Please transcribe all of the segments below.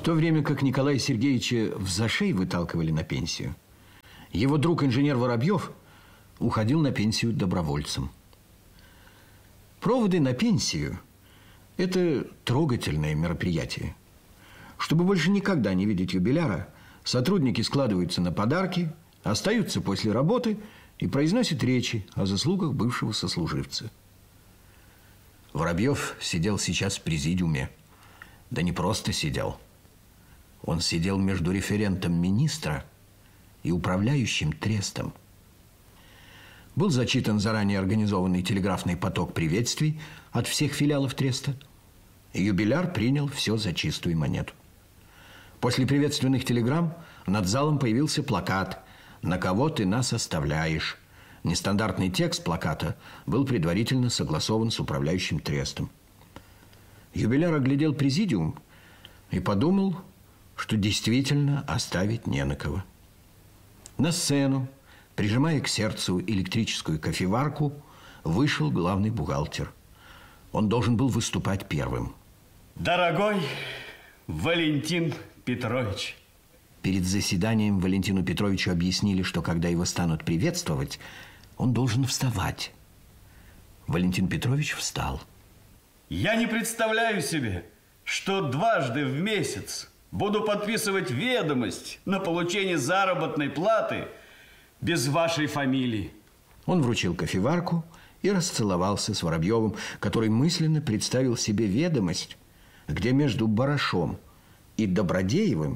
то время как Николая Сергеевича в зашей выталкивали на пенсию, его друг инженер Воробьев уходил на пенсию добровольцем. Проводы на пенсию – это трогательное мероприятие. Чтобы больше никогда не видеть юбиляра, сотрудники складываются на подарки, остаются после работы и произносят речи о заслугах бывшего сослуживца. Воробьев сидел сейчас в президиуме. Да не просто сидел. Он сидел между референтом министра и управляющим трестом. Был зачитан заранее организованный телеграфный поток приветствий от всех филиалов треста. И юбиляр принял все за чистую монету. После приветственных телеграмм над залом появился плакат «На кого ты нас оставляешь?». Нестандартный текст плаката был предварительно согласован с управляющим трестом. Юбиляр оглядел президиум и подумал, что действительно оставить не на кого. На сцену, прижимая к сердцу электрическую кофеварку, вышел главный бухгалтер. Он должен был выступать первым. Дорогой Валентин Петрович. Перед заседанием Валентину Петровичу объяснили, что когда его станут приветствовать, он должен вставать. Валентин Петрович встал. Я не представляю себе, что дважды в месяц буду подписывать ведомость на получение заработной платы без вашей фамилии. Он вручил кофеварку и расцеловался с Воробьевым, который мысленно представил себе ведомость, где между Барашом и Добродеевым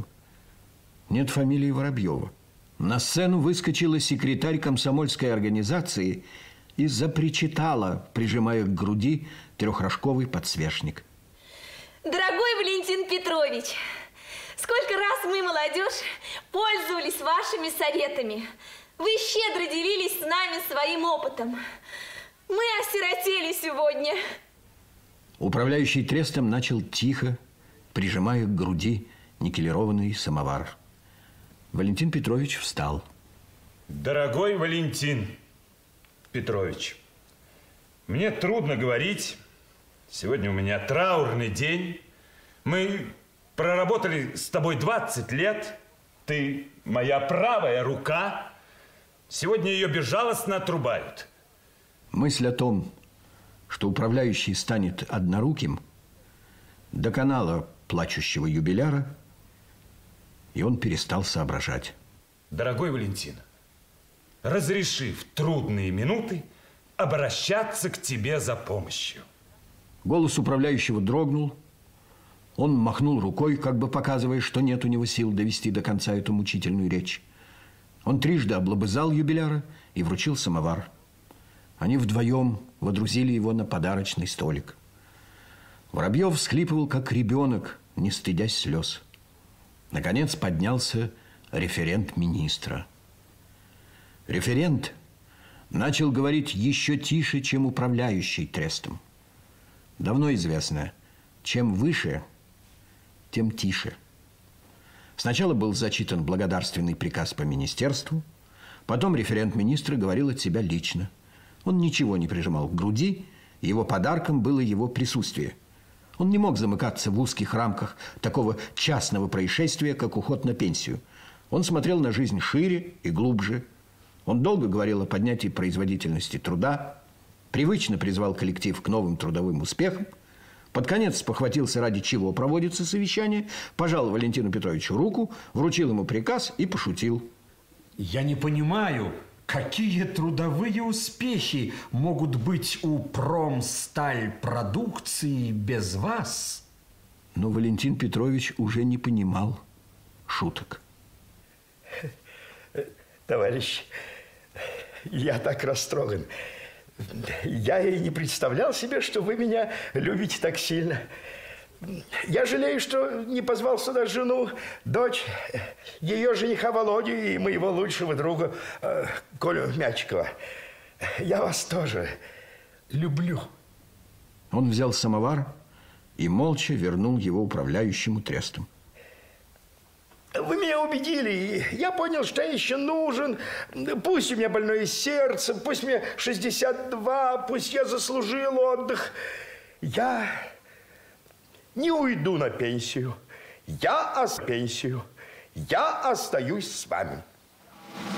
нет фамилии Воробьева. На сцену выскочила секретарь комсомольской организации и запричитала, прижимая к груди трехрожковый подсвечник. Дорогой Валентин Петрович, сколько раз мы, молодежь, пользовались вашими советами. Вы щедро делились с нами своим опытом. Мы осиротели сегодня. Управляющий трестом начал тихо, прижимая к груди никелированный самовар. Валентин Петрович встал. Дорогой Валентин Петрович, мне трудно говорить. Сегодня у меня траурный день. Мы проработали с тобой 20 лет. Ты моя правая рука. Сегодня ее безжалостно отрубают. Мысль о том, что управляющий станет одноруким, доконала плачущего юбиляра, и он перестал соображать. Дорогой Валентин, разреши в трудные минуты обращаться к тебе за помощью. Голос управляющего дрогнул. Он махнул рукой, как бы показывая, что нет у него сил довести до конца эту мучительную речь. Он трижды облобызал юбиляра и вручил самовар. Они вдвоем водрузили его на подарочный столик. Воробьев всхлипывал, как ребенок, не стыдясь слез. Наконец поднялся референт министра. Референт начал говорить еще тише, чем управляющий трестом. Давно известно, чем выше, тем тише. Сначала был зачитан благодарственный приказ по министерству, потом референт министра говорил от себя лично. Он ничего не прижимал к груди, его подарком было его присутствие. Он не мог замыкаться в узких рамках такого частного происшествия, как уход на пенсию. Он смотрел на жизнь шире и глубже. Он долго говорил о поднятии производительности труда, привычно призвал коллектив к новым трудовым успехам, под конец спохватился, ради чего проводится совещание, пожал Валентину Петровичу руку, вручил ему приказ и пошутил. Я не понимаю, какие трудовые успехи могут быть у промстальпродукции без вас? Но Валентин Петрович уже не понимал шуток. Товарищ, я так растроган. Я и не представлял себе, что вы меня любите так сильно. Я жалею, что не позвал сюда жену, дочь, ее жениха Володю и моего лучшего друга Колю Мячикова. Я вас тоже люблю. Он взял самовар и молча вернул его управляющему трестом. Вы меня убедили, и я понял, что я еще нужен. Пусть у меня больное сердце, пусть мне 62, пусть я заслужил отдых. Я не уйду на пенсию. пенсию. Я остаюсь с вами.